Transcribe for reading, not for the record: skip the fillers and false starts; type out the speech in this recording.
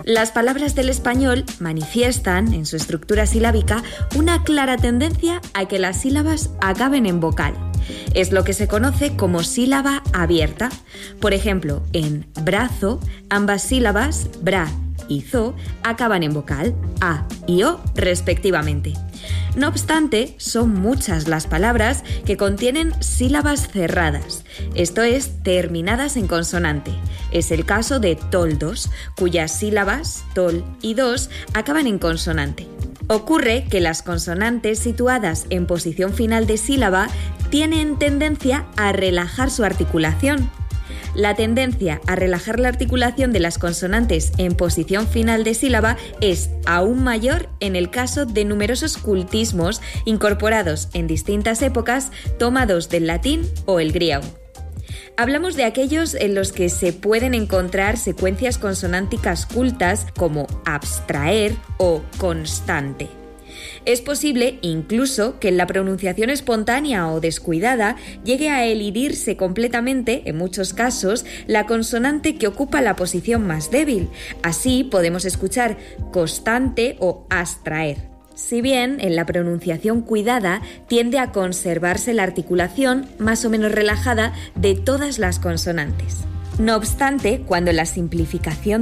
Las palabras del español manifiestan, en su estructura silábica, una clara tendencia a que las sílabas acaben en vocal. Es lo que se conoce como sílaba abierta. Por ejemplo, en brazo, ambas sílabas, bra y zo, acaban en vocal, a y o, respectivamente. No obstante, son muchas las palabras que contienen sílabas cerradas, esto es, terminadas en consonante. Es el caso de toldos, cuyas sílabas, tol y dos, acaban en consonante. Ocurre que las consonantes situadas en posición final de sílaba tienen tendencia a relajar su articulación. La tendencia a relajar la articulación de las consonantes en posición final de sílaba es aún mayor en el caso de numerosos cultismos incorporados en distintas épocas tomados del latín o el griego. Hablamos de aquellos en los que se pueden encontrar secuencias consonánticas cultas como abstraer o constante. Es posible incluso que en la pronunciación espontánea o descuidada llegue a elidirse completamente, en muchos casos, la consonante que ocupa la posición más débil. Así podemos escuchar constante o abstraer. Si bien en la pronunciación cuidada tiende a conservarse la articulación más o menos relajada de todas las consonantes. No obstante, cuando la simplificación